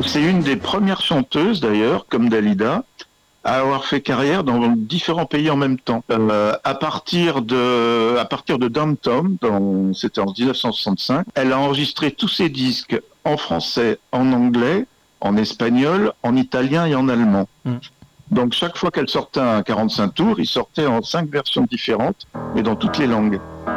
C'est une des premières chanteuses, d'ailleurs, comme Dalida, à avoir fait carrière dans différents pays en même temps. À partir de Dum Tom, c'était en 1965, elle a enregistré tous ses disques en français, en anglais, en espagnol, en italien et en allemand. Mm. Donc chaque fois qu'elle sortait un 45 tours, il sortait en 5 versions différentes, mais dans toutes les langues.